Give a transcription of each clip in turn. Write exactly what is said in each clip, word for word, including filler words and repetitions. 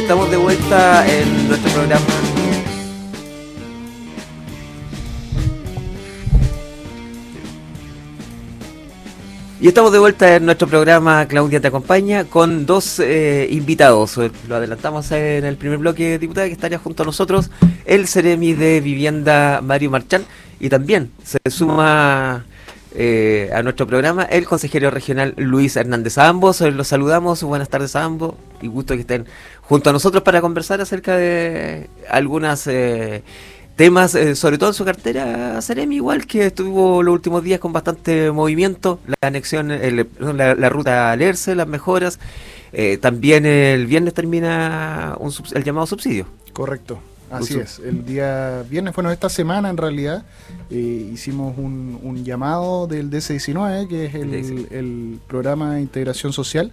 estamos de vuelta en nuestro programa. Y estamos de vuelta en nuestro programa Claudia te acompaña con dos eh, invitados. Lo adelantamos en el primer bloque, diputada, que estaría junto a nosotros el Seremi de Vivienda Mario Marchán, y también se suma eh, a nuestro programa el consejero regional Luis Hernández. A ambos los saludamos, buenas tardes a ambos y gusto que estén junto a nosotros para conversar acerca de algunas eh, temas, eh, sobre todo en su cartera, Seremi, igual que estuvo los últimos días con bastante movimiento, la anexión, el, la, la ruta al ERCE, las mejoras, eh, también el viernes termina un, el llamado subsidio. Correcto, así es, el día viernes, bueno, esta semana en realidad eh, hicimos un, un llamado del D C diecinueve, que es el, el programa de integración social,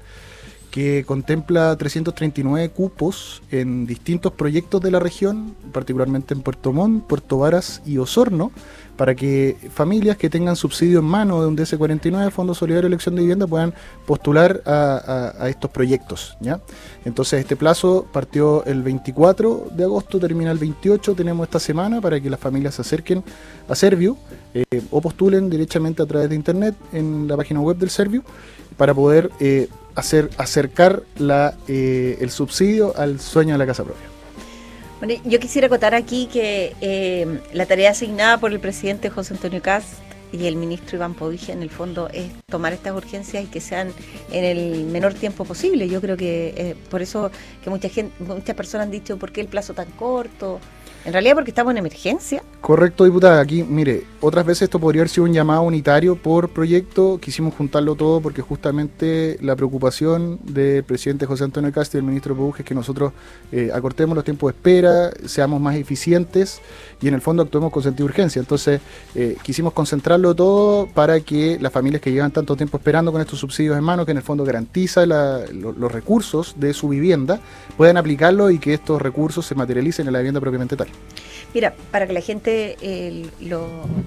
que contempla trescientos treinta y nueve cupos en distintos proyectos de la región, particularmente en Puerto Montt, Puerto Varas y Osorno, para que familias que tengan subsidio en mano de un D C cuarenta y nueve, Fondo Solidario de Elección de Vivienda, puedan postular a, a, a estos proyectos, ¿ya? Entonces este plazo partió el veinticuatro de agosto, termina el veintiocho, tenemos esta semana para que las familias se acerquen a Serviu eh, o postulen directamente a través de internet en la página web del Serviu para poder eh, hacer acercar la, eh, el subsidio al sueño de la casa propia. Bueno, yo quisiera acotar aquí que eh, la tarea asignada por el presidente José Antonio Kast y el ministro Iván Povige, en el fondo, es tomar estas urgencias y que sean en el menor tiempo posible. Yo creo que eh, por eso que mucha gente, muchas personas han dicho, ¿por qué el plazo tan corto? En realidad porque estamos en emergencia. Correcto, diputada. Aquí, mire, otras veces esto podría haber sido un llamado unitario por proyecto. Quisimos juntarlo todo porque justamente la preocupación del presidente José Antonio Kast y del ministro Povige es que nosotros eh, acortemos los tiempos de espera, seamos más eficientes y en el fondo actuemos con sentido de urgencia. Entonces, eh, quisimos concentrarlo todo para que las familias que llevan tanto tiempo esperando con estos subsidios en mano, que en el fondo garantiza la, lo, los recursos de su vivienda, puedan aplicarlo y que estos recursos se materialicen en la vivienda propiamente tal. Mira, para que la gente eh, lo,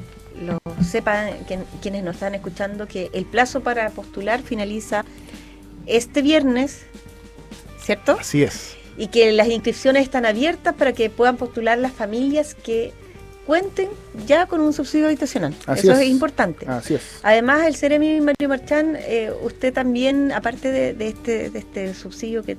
lo sepa, que, quienes nos están escuchando, que el plazo para postular finaliza este viernes, ¿cierto? Así es. Y que las inscripciones están abiertas para que puedan postular las familias que cuenten ya con un subsidio habitacional. Así Eso es. es importante. Así es. Además, el Seremi Mario Marchán, eh, usted también, aparte de, de, este, de este subsidio que